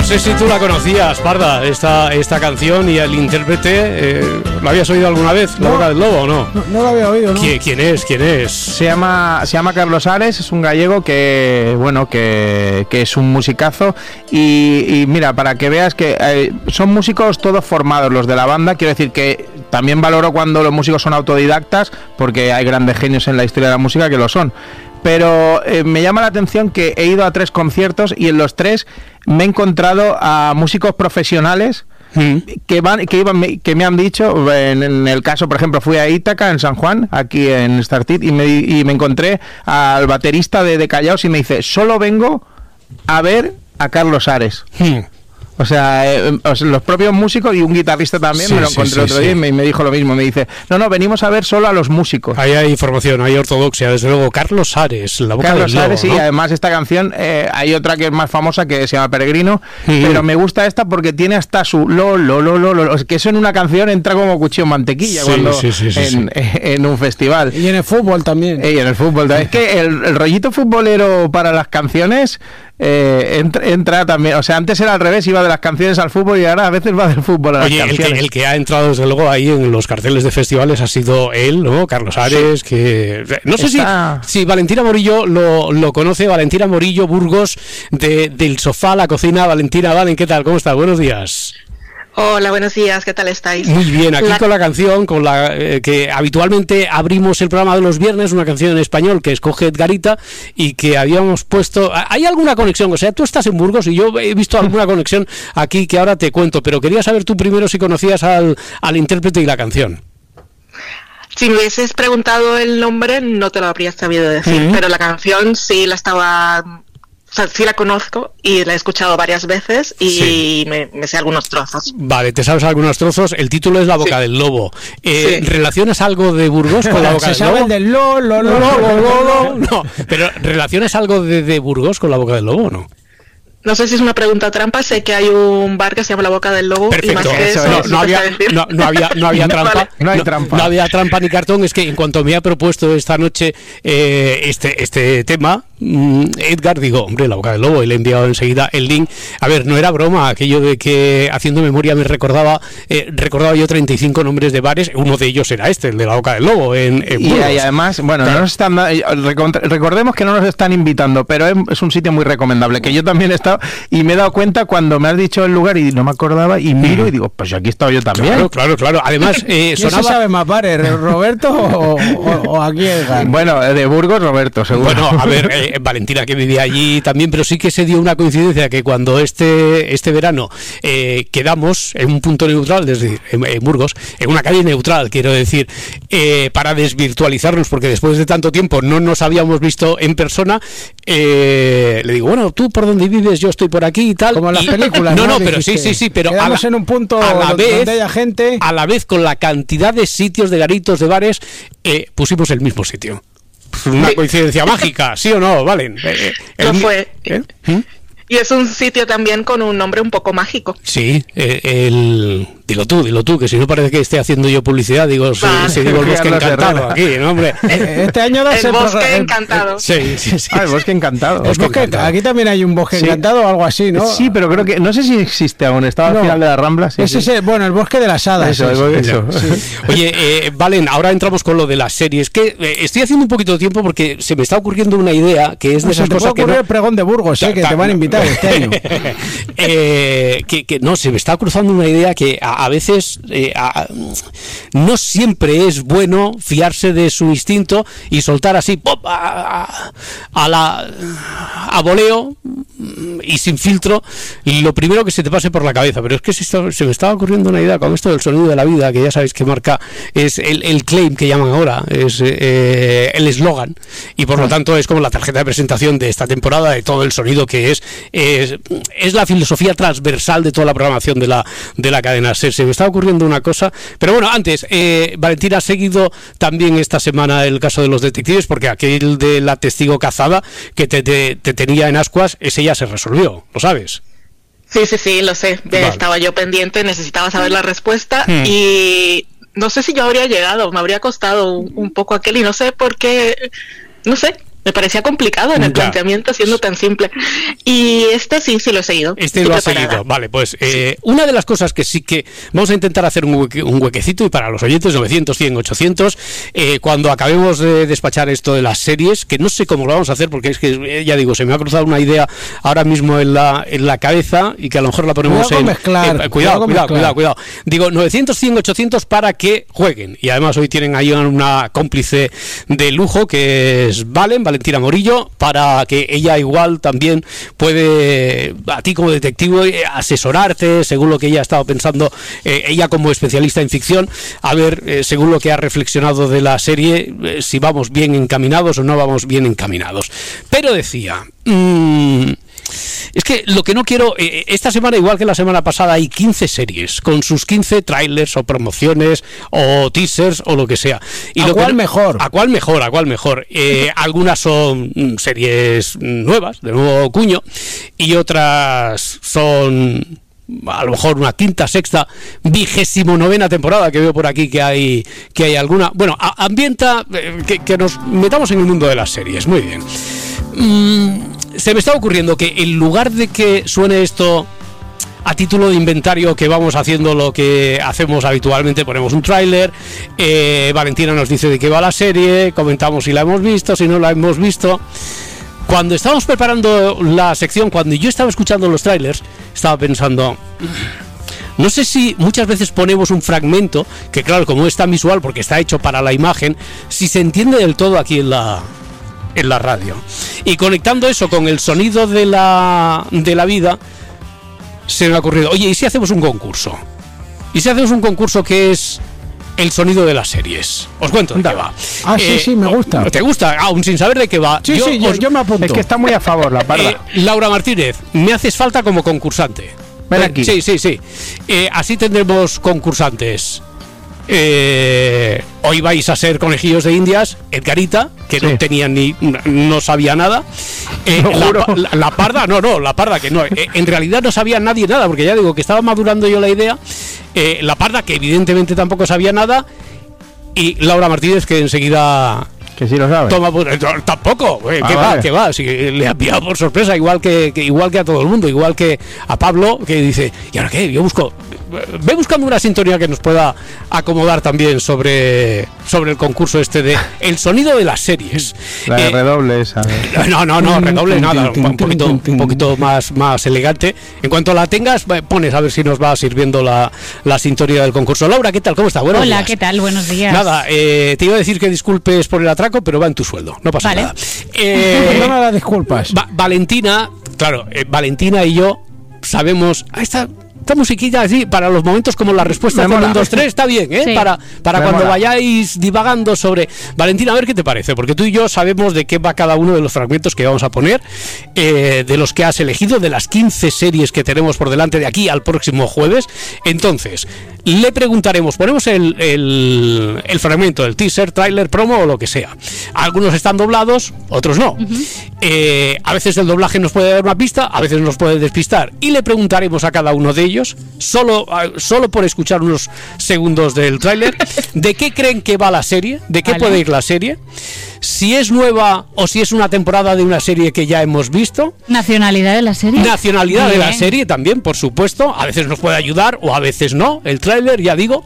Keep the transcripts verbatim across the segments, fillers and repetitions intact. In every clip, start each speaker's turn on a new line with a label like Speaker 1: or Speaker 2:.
Speaker 1: sé si tú la conocías, Parda, esta, esta canción y el intérprete. Eh, ¿Lo habías oído alguna vez? ¿La
Speaker 2: no,
Speaker 1: boca del lobo o no?
Speaker 2: No, no lo había oído, ¿no?
Speaker 1: ¿Quién, quién es? ¿Quién es?
Speaker 3: Se llama, se llama Carlos Ares, es un gallego que, bueno, que, que es un musicazo. Y, y mira, para que veas que eh, son músicos todos formados los de la banda. Quiero decir que también valoro cuando los músicos son autodidactas, porque hay grandes genios en la historia de la música que lo son. Pero eh, me llama la atención que he ido a tres conciertos y en los tres me he encontrado a músicos profesionales mm. que van, que iban, que me han dicho, en, en el caso, por ejemplo, fui a Ítaca, en San Juan, aquí en Startit, y me, y me encontré al baterista de, de Callaos y me dice, solo vengo a ver a Carlos Ares. Mm. O sea, eh, los propios músicos y un guitarrista también, sí, me lo encontré sí, sí, otro día sí. y me, me dijo lo mismo, me dice, no, no, venimos a ver solo a los músicos.
Speaker 1: Ahí hay información, hay ortodoxia, desde luego. Carlos Ares, la boca
Speaker 3: Carlos
Speaker 1: del lobo,
Speaker 3: Ares, sí,
Speaker 1: ¿no?
Speaker 3: Además esta canción, eh, hay otra que es más famosa que se llama Peregrino, mm. pero me gusta esta porque tiene hasta su lo, lo, lo, lo, lo, que eso en una canción entra como cuchillo en mantequilla sí, cuando sí, sí, sí, en, sí. en un festival.
Speaker 2: Y en el fútbol también.
Speaker 3: Y en el fútbol también. Es que el, el rollito futbolero para las canciones... Eh, entra, entra también, o sea, antes era al revés, iba de las canciones al fútbol y ahora a veces va del fútbol a las
Speaker 1: Oye,
Speaker 3: canciones.
Speaker 1: El que, el que ha entrado desde luego ahí en los carteles de festivales ha sido él, ¿no? Carlos Ares, sí. que no sé Está... si, si Valentina Morillo lo, lo conoce. Valentina Morillo Burgos, de, del sofá a la cocina. Valentina, Valen, ¿qué tal? ¿Cómo estás? Buenos días.
Speaker 4: Hola, buenos días, ¿qué tal estáis?
Speaker 1: Muy bien, aquí
Speaker 4: la...
Speaker 1: con la canción con la eh, que habitualmente abrimos el programa de los viernes, una canción en español que escoge Edgarita y que habíamos puesto... ¿Hay alguna conexión? O sea, tú estás en Burgos y yo he visto alguna conexión aquí que ahora te cuento, pero quería saber tú primero si conocías al, al intérprete y la canción.
Speaker 4: Si me hubieses preguntado el nombre, no te lo habría sabido decir, uh-huh. pero la canción sí la estaba... O sea, sí la conozco y la he escuchado varias veces y sí. me, me sé algunos trozos.
Speaker 1: Vale, te sabes algunos trozos. El título es La boca sí. del lobo. Eh, sí. ¿Relacionas algo de Burgos con La boca
Speaker 2: Se
Speaker 1: del lobo?
Speaker 2: Se sabe del lo, lo, lo, lo, lo, lo, lo.
Speaker 1: No, pero ¿relacionas algo de, de Burgos con La boca del lobo o no?
Speaker 4: No sé si es una pregunta trampa, sé que hay un bar que se llama La Boca del Lobo.
Speaker 1: Perfecto.
Speaker 4: Y más que
Speaker 1: eso,
Speaker 4: eso,
Speaker 1: no, no, había, no, no había no había trampa.
Speaker 3: Vale. No hay trampa.
Speaker 1: No, no había trampa ni cartón. Es que en cuanto me ha propuesto esta noche eh, este este tema, Edgar, digo, hombre, La Boca del Lobo, y le he enviado enseguida el link. A ver, no era broma aquello de que haciendo memoria me recordaba eh, recordaba yo treinta y cinco nombres de bares. Uno de ellos era este, el de La Boca del Lobo en, en
Speaker 3: y, y además, bueno, claro. no nos están recordemos que no nos están invitando, pero es, es un sitio muy recomendable, que yo también he estado y me he dado cuenta cuando me has dicho el lugar y no me acordaba y miro mm. y digo, pues aquí he estado yo también.
Speaker 1: Claro, claro, claro. Además, eh,
Speaker 2: ¿quién
Speaker 1: sonaba...
Speaker 2: se sabe más bares, Roberto o, o, o aquí Edgar?
Speaker 3: Bueno, de Burgos, Roberto, seguro.
Speaker 1: Bueno, a ver, eh, Valentina, que vivía allí también, pero sí que se dio una coincidencia que cuando este este verano eh, quedamos en un punto neutral, desde en, en Burgos, en una calle neutral, quiero decir, eh, para desvirtualizarnos, porque después de tanto tiempo no nos habíamos visto en persona, eh, le digo, bueno, tú por dónde vives, yo estoy por aquí y tal.
Speaker 2: Como en las
Speaker 1: y,
Speaker 2: películas,
Speaker 1: no,
Speaker 2: ¿no?
Speaker 1: no, pero sí, sí, sí, pero
Speaker 2: quedamos a la, en un punto
Speaker 1: a la
Speaker 2: donde
Speaker 1: vez,
Speaker 2: haya gente.
Speaker 1: A la vez, con la cantidad de sitios, de garitos, de bares, eh, pusimos el mismo sitio. Una coincidencia mágica, ¿sí o no? Valen. Eh,
Speaker 4: Lo
Speaker 1: el,
Speaker 4: fue.
Speaker 1: ¿eh? ¿Mm?
Speaker 4: Y es un sitio también con un nombre un poco mágico.
Speaker 1: Sí, eh, el... Dilo tú, dilo tú, que si no parece que esté haciendo yo publicidad, digo, si,
Speaker 4: ah,
Speaker 1: si digo el Bosque Encantado aquí, ¿no, hombre?
Speaker 2: Este año
Speaker 4: da el Bosque el, Encantado.
Speaker 1: Sí, sí, sí.
Speaker 3: Ah, el Bosque Encantado.
Speaker 2: El bosque, encantado. Aquí también hay un Bosque sí. Encantado o algo así, ¿no?
Speaker 3: Sí, pero creo que, no sé si existe aún, estaba no. al final de la Rambla. Sí,
Speaker 2: ese
Speaker 3: sí.
Speaker 2: es, bueno, el Bosque de las Hadas.
Speaker 3: Eso, eso. eso.
Speaker 2: Sí.
Speaker 1: Oye, eh, Valen, ahora entramos con lo de las series, que eh, estoy haciendo un poquito de tiempo porque se me está ocurriendo una idea que es de
Speaker 2: no,
Speaker 1: esas
Speaker 2: se te
Speaker 1: cosas
Speaker 2: puede
Speaker 1: que
Speaker 2: ocurrir
Speaker 1: no...
Speaker 2: el pregón de Burgos, eh, que te van a invitar este año.
Speaker 1: eh, que, que no, se me está cruzando una idea que a, a veces... Eh, a, no siempre es bueno fiarse de su instinto y soltar así pop, a, a, a la a voleo y sin filtro lo primero que se te pase por la cabeza. Pero es que se, está, se me estaba ocurriendo una idea con esto del sonido de la vida, que ya sabéis que marca, es el, el claim que llaman ahora, es eh, el eslogan, y por lo tanto es como la tarjeta de presentación de esta temporada, de todo el sonido que es es, es la filosofía transversal de toda la programación de la de la cadena SER. Se me está ocurriendo una cosa. Pero bueno, antes, eh, Valentina, ha seguido también esta semana el caso de los detectives, porque aquel de la testigo cazada que te, te, te tenía en ascuas, ese ya se resolvió, ¿lo sabes?
Speaker 4: Sí, sí, sí, lo sé. Vale. Estaba yo pendiente, necesitaba saber la respuesta hmm. y no sé si yo habría llegado, me habría costado un, un poco aquel y no sé por qué, no sé. Me parecía complicado en el
Speaker 1: ya.
Speaker 4: planteamiento, siendo tan simple. Y este sí, sí lo he seguido.
Speaker 1: Este lo ha seguido, vale, pues eh, sí. Una de las cosas que sí que vamos a intentar hacer un, hueque, un huequecito, y para los oyentes novecientos, cien, ochocientos, eh, cuando acabemos de despachar esto de las series, que no sé cómo lo vamos a hacer, porque es que, eh, ya digo, se me ha cruzado una idea ahora mismo en la, en la cabeza, y que a lo mejor la ponemos
Speaker 2: cuidado
Speaker 1: en...
Speaker 2: Mezclar,
Speaker 1: eh, cuidado,
Speaker 2: cuidado,
Speaker 1: cuidado, cuidado, cuidado. Digo, novecientos, cien, ochocientos para que jueguen, y además hoy tienen ahí una cómplice de lujo, que es Valen, Valentina Morillo, para que ella igual también puede, a ti como detective, asesorarte según lo que ella ha estado pensando, eh, ella como especialista en ficción, a ver, eh, según lo que ha reflexionado de la serie, eh, si vamos bien encaminados o no vamos bien encaminados. Pero decía... Mmm, es que lo que no quiero, eh, esta semana, igual que la semana pasada, hay quince series con sus quince trailers o promociones o teasers o lo que sea.
Speaker 2: Y
Speaker 1: ¿A
Speaker 2: lo
Speaker 1: cuál
Speaker 2: que,
Speaker 1: mejor? ¿A cuál mejor? ¿A cuál mejor? Eh, algunas son series nuevas, de nuevo cuño, y otras son... a lo mejor una quinta, sexta, vigésimo novena temporada, que veo por aquí que hay que hay alguna. Bueno, a, ambienta eh, que, que nos metamos en el mundo de las series. Muy bien. Mm, se me está ocurriendo que en lugar de que suene esto a título de inventario, que vamos haciendo lo que hacemos habitualmente, ponemos un tráiler, eh, Valentina nos dice de qué va la serie, comentamos si la hemos visto, si no la hemos visto. Cuando estábamos preparando la sección, cuando yo estaba escuchando los trailers, estaba pensando, no sé si muchas veces ponemos un fragmento, que claro, como es tan visual porque está hecho para la imagen, si se entiende del todo aquí en la, en la radio. Y conectando eso con el sonido de la, de la vida, se me ha ocurrido, oye, ¿y si hacemos un concurso? ¿Y si hacemos un concurso que es... el sonido de las series? Os cuento de qué va.
Speaker 2: Ah, sí, eh, sí, me gusta.
Speaker 1: ¿Te gusta? Aún sin saber de qué va.
Speaker 2: Sí,
Speaker 1: yo,
Speaker 2: sí, yo,
Speaker 1: os,
Speaker 2: yo me apunto.
Speaker 3: Es que está muy a favor la parda.
Speaker 1: Eh, Laura Martínez, me haces falta como concursante.
Speaker 3: Ven aquí.
Speaker 1: Sí, sí, sí. Eh, así tendremos concursantes. Eh, hoy vais a ser conejillos de indias, Edgarita, que sí. no tenía ni, no sabía nada. Eh, la, la, la parda, no, no, la parda que no. Eh, en realidad no sabía nadie nada, porque ya digo que estaba madurando yo la idea. Eh, la parda, que evidentemente tampoco sabía nada. Y Laura Martínez, que enseguida...
Speaker 3: Que sí lo sabe.
Speaker 1: Toma, pues, tampoco, eh,
Speaker 3: ah,
Speaker 1: ¿qué
Speaker 3: vale.
Speaker 1: va? ¿Qué va? Si le ha pillado por sorpresa, igual que, que igual que a todo el mundo, igual que a Pablo, que dice, ¿y ahora qué? Yo busco, ve buscando una sintonía que nos pueda acomodar también sobre, sobre el concurso este de el sonido de las series.
Speaker 3: La de eh, redoble esa.
Speaker 1: No, no, no, redoble nada, un poquito, un poquito más, más elegante. En cuanto la tengas, pones a ver si nos va sirviendo la, la sintonía del concurso. Laura, ¿qué tal? ¿Cómo está? Buenos
Speaker 5: Hola,
Speaker 1: días.
Speaker 5: ¿qué tal? Buenos días.
Speaker 1: Nada, eh, te iba a decir que disculpes por el atraco, pero va en tu sueldo, no pasa
Speaker 5: vale.
Speaker 1: nada. Eh,
Speaker 2: no me das disculpas.
Speaker 1: Va, Valentina, claro, eh, Valentina y yo sabemos, ah, esta, esta musiquilla así, para los momentos como la respuesta de uno, dos, tres, está bien, ¿eh? Sí. Para, para cuando mola. Vayáis divagando sobre... Valentina, a ver qué te parece, porque tú y yo sabemos de qué va cada uno de los fragmentos que vamos a poner, eh, de los que has elegido, de las quince series que tenemos por delante de aquí al próximo jueves. Entonces, le preguntaremos, ponemos el, el, el fragmento del teaser, tráiler, promo o lo que sea. Algunos están doblados, otros no. Uh-huh. Eh, a veces el doblaje nos puede dar una pista, a veces nos puede despistar, y le preguntaremos a cada uno de ellos, solo, solo por escuchar unos segundos del tráiler, de qué creen que va la serie, de qué vale. puede ir la serie, si es nueva o si es una temporada de una serie que ya hemos visto.
Speaker 5: Nacionalidad de la serie.
Speaker 1: Nacionalidad Bien. de la serie también, por supuesto. A veces nos puede ayudar o a veces no, el tráiler, ya digo.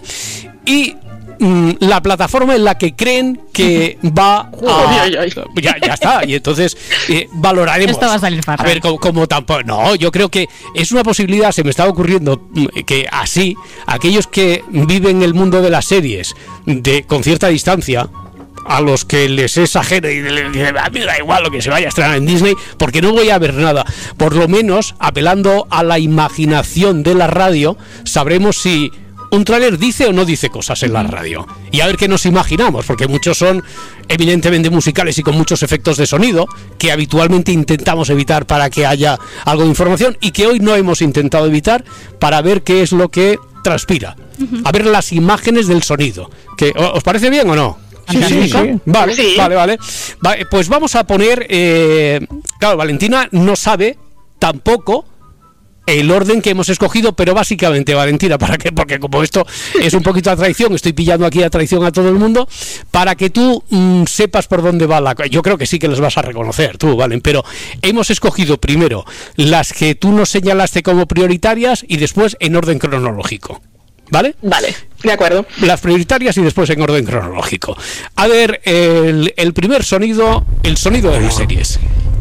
Speaker 1: Y mm, la plataforma en la que creen que va a... Ya, ya está, y entonces eh, valoraremos.
Speaker 5: Esto va a salir fatal.
Speaker 1: A ver, como, como tampoco... No, yo creo que es una posibilidad, se me está ocurriendo que así, aquellos que viven el mundo de las series de con cierta distancia, a los que les es ajeno y les dicen, a mí da igual lo que se vaya a estrenar en Disney, porque no voy a ver nada. Por lo menos, apelando a la imaginación de la radio, sabremos si un tráiler dice o no dice cosas en la radio. Y a ver qué nos imaginamos, porque muchos son evidentemente musicales y con muchos efectos de sonido, que habitualmente intentamos evitar para que haya algo de información, y que hoy no hemos intentado evitar para ver qué es lo que transpira. Uh-huh. A ver las imágenes del sonido. ¿Que, ¿Os parece bien o no?
Speaker 2: Sí, sí, sí.
Speaker 1: Vale,
Speaker 4: sí.
Speaker 1: vale, vale, vale. Pues vamos a poner... Eh, claro, Valentina no sabe tampoco el orden que hemos escogido, pero básicamente, Valentina, ¿para qué? Porque como esto es un poquito a traición, estoy pillando aquí a traición a todo el mundo, para que tú mmm, sepas por dónde va la... Yo creo que sí que las vas a reconocer tú, Valen, pero hemos escogido primero las que tú nos señalaste como prioritarias y después en orden cronológico, ¿vale?
Speaker 4: Vale, de acuerdo.
Speaker 1: Las prioritarias y después en orden cronológico. A ver, el, el primer sonido, el sonido de las series.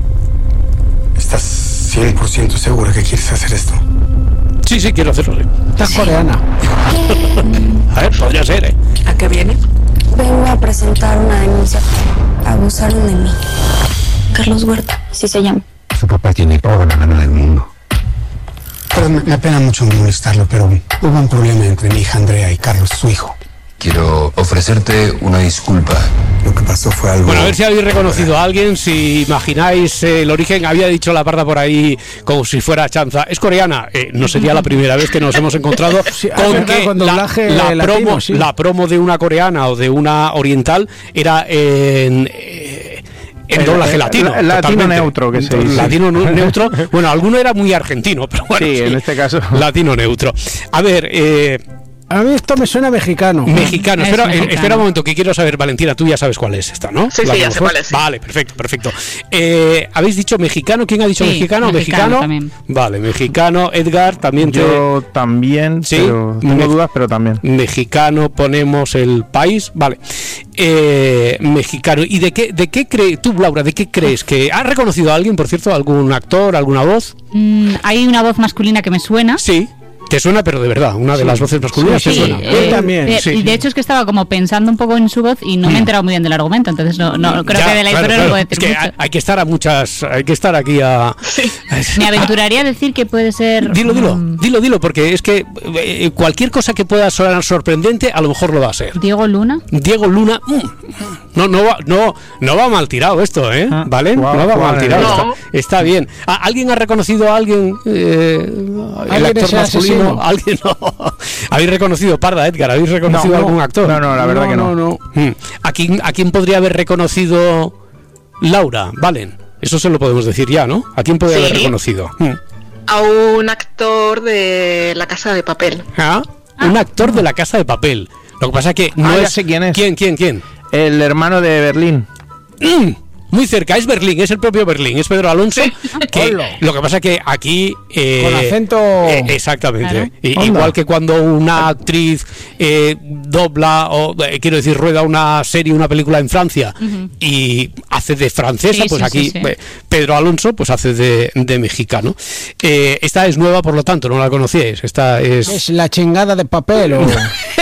Speaker 6: ¿Estás cien por ciento segura que quieres hacer esto?
Speaker 1: Sí, sí, quiero hacerlo. Sí.
Speaker 2: Estás coreana.
Speaker 1: A ver, podría ser, ¿eh?
Speaker 4: ¿A qué viene?
Speaker 7: Vengo a presentar una denuncia. Abusaron de mí. Carlos Huerta, así se llama.
Speaker 6: Su papá tiene toda la gana del mundo. Pero me, me apena mucho molestarlo, pero hubo un problema entre mi hija Andrea y Carlos, su hijo.
Speaker 8: Quiero ofrecerte una disculpa.
Speaker 6: Lo que pasó fue algo...
Speaker 1: Bueno, a ver si habéis reconocido a alguien, si imagináis eh, el origen. Había dicho la parda por ahí como si fuera chanza. Es coreana. Eh, no sería la primera vez que nos hemos encontrado
Speaker 2: Sí,
Speaker 1: con
Speaker 2: verdad,
Speaker 1: que
Speaker 2: con
Speaker 1: la,
Speaker 2: doblaje
Speaker 1: la
Speaker 2: latino,
Speaker 1: promo,
Speaker 2: sí.
Speaker 1: la promo de una coreana o de una oriental era en... Eh, en
Speaker 3: El-
Speaker 1: doblaje
Speaker 3: el-
Speaker 1: latino.
Speaker 3: el latino
Speaker 1: totalmente.
Speaker 3: neutro, que se dice.
Speaker 1: Latino nu- neutro. Bueno, alguno era muy argentino, pero bueno.
Speaker 3: Sí, en este caso.
Speaker 1: Latino neutro. A ver, eh,
Speaker 2: A mí esto me suena mexicano.
Speaker 1: mexicano.
Speaker 5: Es
Speaker 1: Espera, eh,
Speaker 5: mexicano.
Speaker 1: espera un momento, que quiero saber, Valentina, tú ya sabes cuál es esta, ¿no?
Speaker 4: Sí,
Speaker 1: ¿La
Speaker 4: sí, ya
Speaker 1: conozco?
Speaker 4: sé cuál es, sí.
Speaker 1: Vale, perfecto, perfecto. Eh, ¿Habéis dicho mexicano? ¿Quién ha dicho
Speaker 5: Sí,
Speaker 1: mexicano?
Speaker 5: mexicano también.
Speaker 1: Vale, mexicano. Edgar, también te...
Speaker 3: Yo también,
Speaker 1: Sí,
Speaker 3: pero tengo
Speaker 1: me-
Speaker 3: dudas, pero también.
Speaker 1: Mexicano, ponemos el país, vale. Eh, mexicano. ¿Y de qué, de qué crees, tú, Laura, de qué crees que... ¿Has reconocido a alguien, por cierto? ¿Algún actor, alguna voz?
Speaker 5: Mm, hay una voz masculina que me suena.
Speaker 1: Sí. Te suena, pero de verdad, una de las voces masculinas
Speaker 2: Sí,
Speaker 1: te
Speaker 2: sí,
Speaker 1: suena.
Speaker 2: Él también,
Speaker 5: de,
Speaker 1: sí.
Speaker 5: Y de hecho es que estaba como pensando un poco en su voz y no me he enterado muy bien del argumento, entonces no, no creo
Speaker 1: Ya,
Speaker 5: que de la
Speaker 1: claro,
Speaker 5: historia
Speaker 1: claro.
Speaker 5: no puedo
Speaker 1: Es
Speaker 5: decir
Speaker 1: que
Speaker 5: mucho.
Speaker 1: hay, hay que estar a muchas, hay que estar aquí a...
Speaker 5: Me aventuraría a decir que puede ser...
Speaker 1: Dilo, dilo,
Speaker 5: mm,
Speaker 1: dilo, dilo, porque es que eh, cualquier cosa que pueda sonar sorprendente, a lo mejor lo va a ser.
Speaker 5: Diego Luna.
Speaker 1: Diego Luna, mm, no, no va, no, no va mal tirado esto, ¿eh?
Speaker 3: Ah,
Speaker 1: ¿Vale?
Speaker 3: guau,
Speaker 1: no va
Speaker 3: guau,
Speaker 1: mal tirado.
Speaker 4: no.
Speaker 1: Está, está bien. ¿A- ¿Alguien ha reconocido a alguien? Eh, el
Speaker 2: ¿Alguien
Speaker 1: actor
Speaker 2: es el
Speaker 1: masculino.
Speaker 2: asesino?
Speaker 1: ¿Alguien no? ¿Habéis reconocido, Parda, Edgar? ¿Habéis reconocido
Speaker 3: No,
Speaker 1: a algún
Speaker 3: no.
Speaker 1: actor?
Speaker 3: No, no, la verdad que no.
Speaker 2: no.
Speaker 1: Mm. ¿A quién, ¿A quién podría haber reconocido Laura? Valen. Eso se lo podemos decir ya, ¿no? ¿A quién podría
Speaker 4: Sí.
Speaker 1: haber reconocido? Mm.
Speaker 4: A un actor de La Casa de Papel.
Speaker 1: Ah, un actor de La Casa de Papel. Lo que pasa es que no
Speaker 3: Ah, ya
Speaker 1: es...
Speaker 3: sé quién es.
Speaker 1: ¿Quién, quién, quién?
Speaker 3: El hermano de Berlín.
Speaker 1: Mm, muy cerca, es Berlín, es el propio Berlín, es Pedro Alonso. Que,
Speaker 2: Hola.
Speaker 1: lo que pasa es que aquí... eh,
Speaker 2: Con acento...
Speaker 1: eh, exactamente.
Speaker 5: Claro.
Speaker 1: I-
Speaker 2: Onda.
Speaker 1: igual que cuando una actriz eh, dobla, o eh, quiero decir, rueda una serie, una película en Francia y hace de francesa,
Speaker 5: Sí,
Speaker 1: pues
Speaker 5: sí,
Speaker 1: aquí
Speaker 5: sí, sí.
Speaker 1: eh, Pedro Alonso pues hace de, de mexicano. Eh, esta es nueva, por lo tanto, no la conocíais. Esta es...
Speaker 2: Es la chingada de papel o...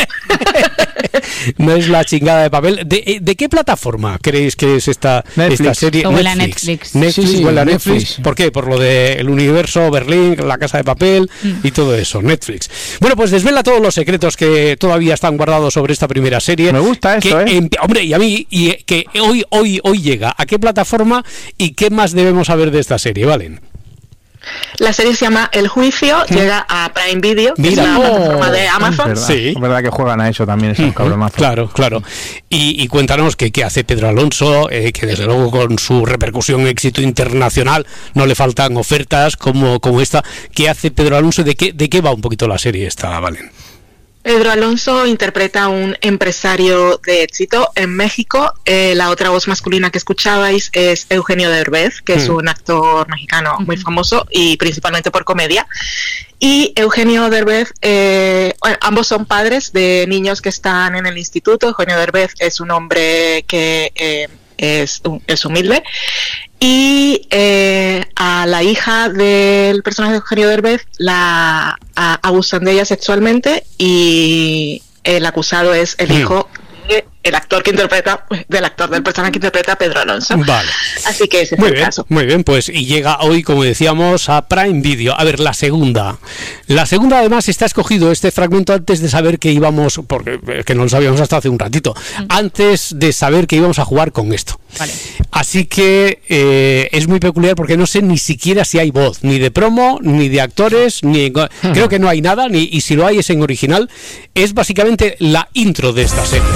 Speaker 1: No es la chingada de papel. ¿De, eh, de qué plataforma creéis que es esta,
Speaker 3: Netflix.
Speaker 1: esta serie?
Speaker 5: O huele a Netflix.
Speaker 1: Netflix,
Speaker 2: Sí, sí,
Speaker 1: huele a Netflix.
Speaker 2: Netflix.
Speaker 1: ¿Por qué? Por lo del universo, Berlín, La Casa de Papel y todo eso. Netflix. Bueno, pues desvela todos los secretos que todavía están guardados sobre esta primera serie.
Speaker 3: Me gusta esto,
Speaker 1: que,
Speaker 3: ¿eh?
Speaker 1: em- hombre, y a mí, y eh, que hoy, hoy, hoy llega. ¿A qué plataforma y qué más debemos saber de esta serie? ¿Valen?
Speaker 4: La serie se llama El Juicio, llega a Prime Video, que
Speaker 1: Mira.
Speaker 4: es la
Speaker 1: Oh,
Speaker 4: plataforma de
Speaker 3: Es
Speaker 4: Amazon.
Speaker 3: verdad,
Speaker 1: Sí.
Speaker 3: es verdad que juegan a eso también, esos cabronazos.
Speaker 1: Claro, claro. Y, y cuéntanos qué qué hace Pedro Alonso, eh, que desde luego con su repercusión y éxito internacional no le faltan ofertas como, como esta. ¿Qué hace Pedro Alonso y de qué, de qué va un poquito la serie esta, Valen?
Speaker 4: Pedro Alonso interpreta a un empresario de éxito en México. Eh, la otra voz masculina que escuchabais es Eugenio Derbez, que es
Speaker 1: Mm.
Speaker 4: un actor mexicano muy famoso y principalmente por comedia. Y Eugenio Derbez, eh, bueno, ambos son padres de niños que están en el instituto. Eugenio Derbez es un hombre que eh, es, es humilde. Y eh, a la hija del personaje de Eugenio Derbez la a- abusan de ella sexualmente y el acusado es el
Speaker 1: Mm.
Speaker 4: hijo del actor que interpreta, pues, del actor del personaje que interpreta a Pedro Alonso.
Speaker 1: Vale.
Speaker 4: Así que ese es
Speaker 1: Muy
Speaker 4: el
Speaker 1: bien,
Speaker 4: caso.
Speaker 1: muy bien, pues y llega hoy, como decíamos, a Prime Video. A ver, la segunda. La segunda, además, está escogido este fragmento antes de saber que íbamos, porque eh, que no lo sabíamos hasta hace un ratito, antes de saber que íbamos a jugar con esto.
Speaker 5: Vale.
Speaker 1: Así que eh, es muy peculiar porque no sé ni siquiera si hay voz, ni de promo, ni de actores, ni creo que no hay nada, ni, y si lo hay es en original. Es básicamente la intro de esta serie.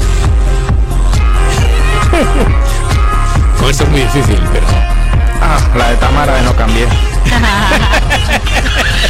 Speaker 1: Con esto es muy difícil, pero...
Speaker 3: Ah, la de Tamara de No Cambié.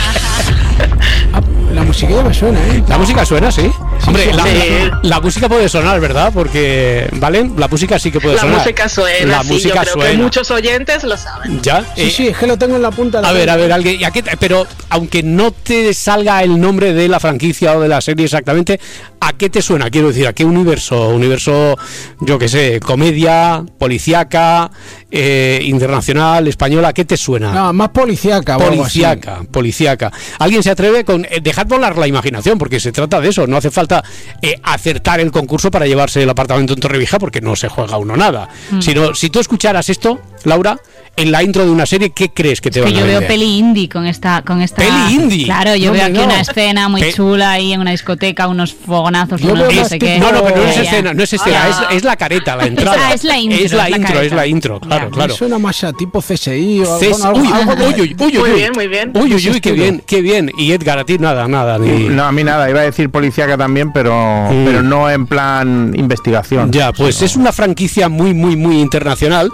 Speaker 2: musiquilla me suena, ¿eh?
Speaker 1: La música suena, sí.
Speaker 2: Sí,
Speaker 1: Hombre,
Speaker 2: sí,
Speaker 1: la,
Speaker 4: sí.
Speaker 1: la- la música puede sonar, ¿verdad? Porque, ¿vale? La música sí que puede
Speaker 4: La
Speaker 1: sonar.
Speaker 4: música suena,
Speaker 1: La
Speaker 4: sí,
Speaker 1: música
Speaker 4: yo creo
Speaker 1: suena.
Speaker 4: que muchos oyentes lo saben.
Speaker 1: ¿Ya?
Speaker 2: Sí,
Speaker 1: Eh,
Speaker 2: sí, es que lo tengo en la punta de la
Speaker 1: A ver, a
Speaker 2: lengua.
Speaker 1: ver, alguien, ¿y a qué te- pero aunque no te salga el nombre de la franquicia o de la serie exactamente, ¿a qué te suena? Quiero decir, ¿a qué universo? Universo, yo qué sé, comedia, policíaca, eh, internacional, española, ¿a qué te suena?
Speaker 2: No, más policíaca o algo así.
Speaker 1: Policíaca, policíaca. ¿Alguien se atreve con eh, dejar volar la imaginación? Porque se trata de eso. No hace falta eh, acertar el concurso para llevarse el apartamento en Torrevieja, porque no se juega uno nada. Sino, si tú escucharas esto, Laura, en la intro de una serie, ¿qué crees que te
Speaker 5: Es
Speaker 1: van
Speaker 5: que
Speaker 1: a
Speaker 5: yo veo
Speaker 1: vender?
Speaker 5: peli indie con esta, con esta.
Speaker 1: ¿Peli indie?
Speaker 5: Claro, yo
Speaker 1: No,
Speaker 5: veo
Speaker 1: hombre,
Speaker 5: aquí
Speaker 1: no.
Speaker 5: una escena muy
Speaker 1: Pe-
Speaker 5: chula ahí en una discoteca, unos fogonazos,
Speaker 2: Yo
Speaker 5: unos
Speaker 2: veo
Speaker 5: no
Speaker 2: más
Speaker 5: sé
Speaker 2: tipo-
Speaker 5: qué.
Speaker 1: No, no, pero no es
Speaker 5: Ya, ya.
Speaker 1: escena, no es escena,
Speaker 5: Ah.
Speaker 1: es, es la careta, la entrada.
Speaker 5: Ah, es la intro,
Speaker 1: Es la
Speaker 5: es la
Speaker 1: intro,
Speaker 5: careta.
Speaker 1: es la intro, claro,
Speaker 5: Ya.
Speaker 1: claro.
Speaker 2: Me suena más a tipo C S I o algo,
Speaker 1: Ces-
Speaker 2: algo-
Speaker 1: uy,
Speaker 2: algo de-
Speaker 1: uy, uy, uy, uy,
Speaker 4: Muy
Speaker 1: uy.
Speaker 4: bien, muy bien.
Speaker 1: Uy, uy,
Speaker 2: Ese
Speaker 1: uy, qué
Speaker 2: estilo.
Speaker 1: bien, qué bien. Y Edgar, a ti nada, nada. Ni...
Speaker 3: No, a mí nada, iba a decir policíaca también, pero,
Speaker 1: Mm.
Speaker 3: pero no en plan investigación.
Speaker 1: Ya, pues
Speaker 3: sino-
Speaker 1: es una franquicia muy, muy, muy internacional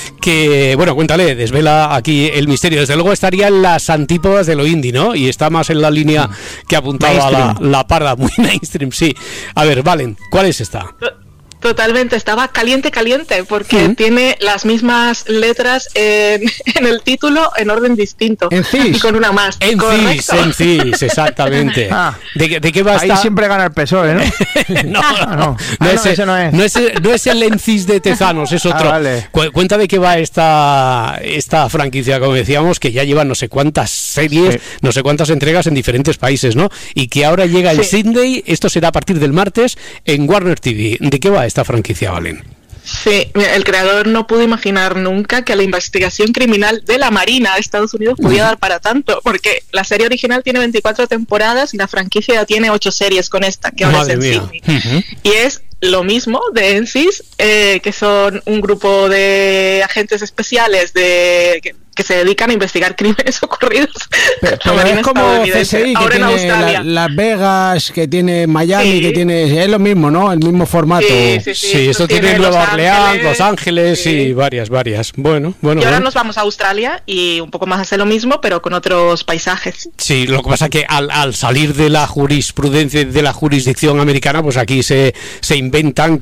Speaker 1: que, bueno, cuéntale, desvela aquí el misterio. Desde luego estaría en las antípodas de lo indie, ¿no? Y está más en la línea que apuntaba la,
Speaker 3: Mainstream.
Speaker 1: la parda, muy mainstream, sí. A ver, Valen, ¿cuál es esta?
Speaker 4: Totalmente, estaba caliente, caliente, porque
Speaker 1: Mm.
Speaker 4: tiene las mismas letras en, en el título en orden distinto.
Speaker 2: En cis.
Speaker 4: Y con una más.
Speaker 1: En CIS,
Speaker 4: Correcto.
Speaker 1: en CIS, exactamente.
Speaker 3: Ah.
Speaker 1: ¿De, qué- de qué va
Speaker 3: Ahí
Speaker 1: esta?
Speaker 3: siempre gana el P S O E, ¿no?
Speaker 1: No,
Speaker 3: Ah, no.
Speaker 1: no,
Speaker 3: Ah,
Speaker 1: es,
Speaker 3: no, ese no es.
Speaker 1: no es el- no es el Encis de Tezanos, es otro.
Speaker 3: Ah, vale.
Speaker 1: Cu- Cuenta de qué va esta, esta franquicia, como decíamos, que ya lleva no sé cuántas series,
Speaker 3: Sí.
Speaker 1: no sé cuántas entregas en diferentes países, ¿no? Y que ahora llega en
Speaker 4: Sí.
Speaker 1: Sydney, esto será a partir del martes, en Warner T V. ¿De qué va esta franquicia, Valen?
Speaker 4: Sí, mira, el creador no pudo imaginar nunca que la investigación criminal de la Marina de Estados Unidos podía dar para tanto, porque la serie original tiene veinticuatro temporadas y la franquicia ya tiene ocho series con esta, que ahora
Speaker 1: Madre
Speaker 4: es en
Speaker 1: mía.
Speaker 4: Sydney.
Speaker 1: Ujú.
Speaker 4: Y es lo mismo de N C I S, eh, que son un grupo de agentes especiales de que, que se dedican a investigar crímenes ocurridos
Speaker 2: Pero,
Speaker 4: en la
Speaker 2: pero
Speaker 4: Marina
Speaker 2: es como
Speaker 4: estadounidense,
Speaker 2: C S I, que
Speaker 4: ahora en
Speaker 2: tiene
Speaker 4: Australia.
Speaker 2: la- Las Vegas, que tiene Miami,
Speaker 4: Sí.
Speaker 2: que tiene... Es lo mismo, ¿no? El mismo formato.
Speaker 4: Sí, sí,
Speaker 1: Sí,
Speaker 4: sí,
Speaker 1: esto tiene
Speaker 4: tiene
Speaker 1: Nueva
Speaker 4: Los
Speaker 1: Orleans,
Speaker 4: Ángeles,
Speaker 1: Los Ángeles
Speaker 4: sí.
Speaker 1: y varias, varias. Bueno, bueno.
Speaker 4: Y ahora
Speaker 1: bueno.
Speaker 4: nos vamos a Australia y un poco más hace lo mismo, pero con otros paisajes.
Speaker 1: Sí, lo que pasa que al, al salir de la jurisprudencia, de la jurisdicción americana, pues aquí se, se inventan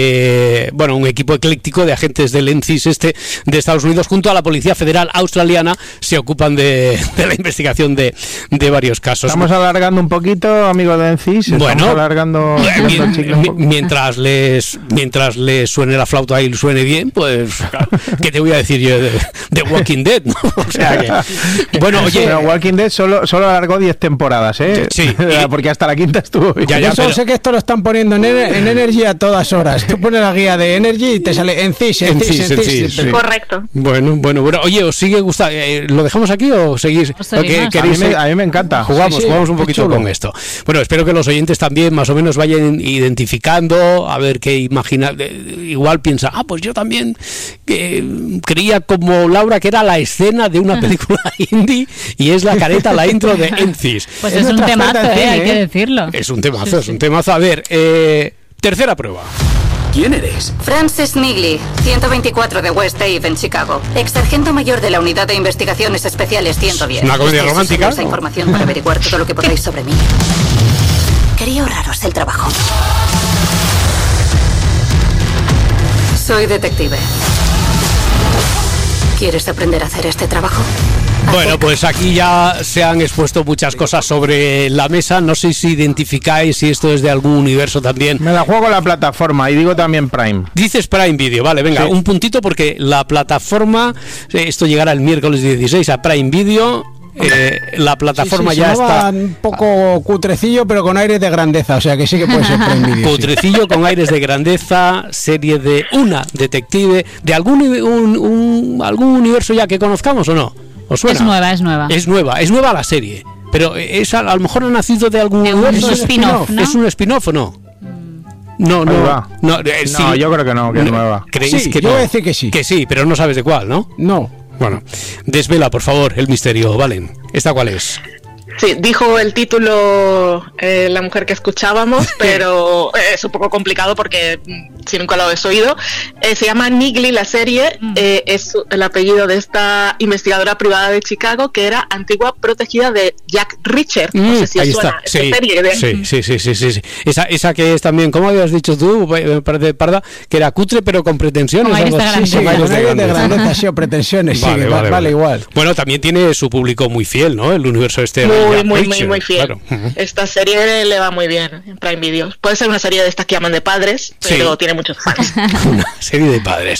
Speaker 1: que, bueno, un equipo ecléctico de agentes del N C I S este de Estados Unidos junto a la Policía Federal Australiana se ocupan de, de la investigación de, de varios casos.
Speaker 3: Estamos alargando un poquito, amigo de N C I S. Estamos
Speaker 1: Bueno,
Speaker 3: alargando
Speaker 1: Eh,
Speaker 3: el
Speaker 1: mien-
Speaker 3: chicle un
Speaker 1: mi-
Speaker 3: poco.
Speaker 1: mientras les mientras les suene la flauta y suene bien, pues claro, ¿qué te voy a decir yo de, de Walking Dead? ¿no? O sea que, bueno, oye,
Speaker 3: Pero Walking Dead solo, solo alargó diez temporadas, ¿eh?
Speaker 1: Sí.
Speaker 3: Porque hasta la quinta estuvo.
Speaker 1: Ya,
Speaker 2: Yo
Speaker 1: ya,
Speaker 2: solo
Speaker 1: pero-
Speaker 2: sé que esto lo están poniendo en, Ener- en Energy a todas horas. Tú pones la guía de Energy y te sale en CIS, en
Speaker 1: En
Speaker 2: CIS,
Speaker 1: CIS,
Speaker 2: en
Speaker 1: en
Speaker 2: CIS.
Speaker 1: CIS, sí.
Speaker 4: Correcto.
Speaker 1: bueno, bueno, bueno, oye, ¿os sigue gustando? Eh, ¿Lo dejamos aquí o seguís?
Speaker 5: Os seguimos.
Speaker 1: ¿O qué
Speaker 3: A mí,
Speaker 1: queréis?
Speaker 3: me, a mí me encanta.
Speaker 1: Jugamos,
Speaker 2: Sí, sí,
Speaker 1: jugamos un
Speaker 2: qué
Speaker 1: poquito
Speaker 2: chulo.
Speaker 1: con esto. Bueno, espero que los oyentes también más o menos vayan identificando, a ver qué imagina. eh, Igual piensa, ah, pues yo también eh, creía como Laura que era la escena de una película indie y es la careta, la intro de N C I S.
Speaker 5: Pues
Speaker 2: Es
Speaker 5: es, un
Speaker 2: nuestra
Speaker 5: temazo,
Speaker 2: experta en
Speaker 5: eh, hay
Speaker 2: cine,
Speaker 5: que
Speaker 2: ¿eh?
Speaker 5: decirlo.
Speaker 1: Es un temazo,
Speaker 5: Sí,
Speaker 1: es
Speaker 5: sí.
Speaker 1: un temazo. A ver, eh, tercera prueba.
Speaker 9: ¿Quién eres?
Speaker 10: Frances Nigley, ciento veinticuatro de West Ave en Chicago. Ex sargento mayor de la Unidad de Investigaciones Especiales ciento diez.
Speaker 1: ¿Una comedia
Speaker 10: Esta es
Speaker 1: romántica?
Speaker 10: esa información para averiguar todo lo que podáis sobre mí. Quería ahorraros el trabajo. Soy detective. ¿Quieres aprender a hacer este trabajo?
Speaker 1: Bueno, pues aquí ya se han expuesto muchas cosas sobre la mesa. No sé si identificáis si esto es de algún universo también.
Speaker 3: Me la juego la plataforma y digo también Prime.
Speaker 1: Dices Prime Video, vale, venga,
Speaker 3: Sí.
Speaker 1: un puntito porque la plataforma, eh, esto llegará el miércoles dieciséis a Prime Video. Eh, la plataforma
Speaker 2: Sí, sí,
Speaker 1: ya
Speaker 2: sonaba
Speaker 1: está
Speaker 2: un poco cutrecillo, pero con aires de grandeza. O sea que sí que puede ser Prime Video. sí.
Speaker 1: putrecillo con aires de grandeza, serie de una detective, de algún un- un- algún universo ya que conozcamos o no. ¿Os suena?
Speaker 5: Es nueva, es nueva.
Speaker 1: Es nueva, es nueva la serie. Pero es a, a lo mejor ha nacido de algún
Speaker 5: De un
Speaker 1: universo.
Speaker 5: spin-off, ¿no?
Speaker 1: ¿Es un spin-off o no? No,
Speaker 3: Ahí
Speaker 1: no.
Speaker 3: va.
Speaker 1: No, eh, sí.
Speaker 3: No, yo creo que no, que es nueva.
Speaker 1: ¿Creéis
Speaker 2: Sí,
Speaker 1: que
Speaker 2: yo
Speaker 1: no?
Speaker 2: voy a decir que sí.
Speaker 1: Que sí, pero no sabes de cuál, ¿no?
Speaker 2: No.
Speaker 1: Bueno, desvela, por favor, el misterio, Valen. ¿Esta cuál es?
Speaker 4: Sí, dijo el título eh, la mujer que escuchábamos, pero es un poco complicado porque si nunca lo habéis oído. Eh, se llama Niggly la serie, eh, es el apellido de esta investigadora privada de Chicago que era antigua protegida de Jack Reacher. No sé si
Speaker 1: ahí
Speaker 4: os suena
Speaker 1: está,
Speaker 4: esta
Speaker 1: sí,
Speaker 4: serie de...
Speaker 1: sí, sí, sí, sí, sí, sí. Esa, esa que es también, ¿cómo habías dicho tú? Me parece, Parda, que era cutre pero con pretensiones.
Speaker 5: Con aires de
Speaker 2: Sí, sí,
Speaker 5: grandeza.
Speaker 2: con
Speaker 1: aires de
Speaker 2: aires de
Speaker 1: grandeza.
Speaker 2: grandeza, sí, o pretensiones, sí,
Speaker 1: Vale,
Speaker 2: va-
Speaker 1: vale,
Speaker 2: vale,
Speaker 1: vale.
Speaker 2: igual.
Speaker 1: Bueno, también tiene su público muy fiel, ¿no? El universo este. de
Speaker 4: Muy,
Speaker 1: Jack
Speaker 4: muy, muy,
Speaker 1: Reacher,
Speaker 4: muy fiel.
Speaker 1: claro. Ujú.
Speaker 4: Esta serie le va muy bien en Prime Video. Puede ser una serie de estas que llaman de padres,
Speaker 1: Sí.
Speaker 4: pero tiene muchos fans.
Speaker 1: Una serie de padres.